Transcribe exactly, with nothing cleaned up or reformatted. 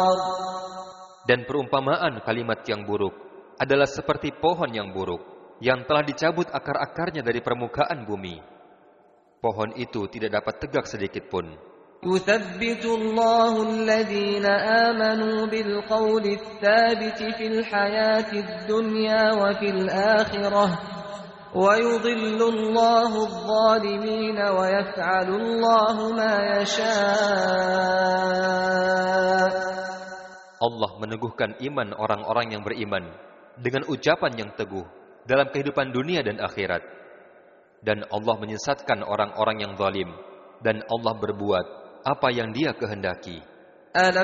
Dan perumpamaan kalimat yang buruk adalah seperti pohon yang buruk yang telah dicabut akar-akarnya dari permukaan bumi. Pohon itu tidak dapat tegak sedikit pun. يثبت الله الذين آمنوا بالقول الثابت في الحياة الدنيا وفي الآخرة ويضل الله الظالمين ويفعل الله ما يشاء. Allah meneguhkan iman orang-orang yang beriman dengan ucapan yang teguh dalam kehidupan dunia dan akhirat. Dan Allah menyesatkan orang-orang yang zalim, dan Allah berbuat apa yang Dia kehendaki.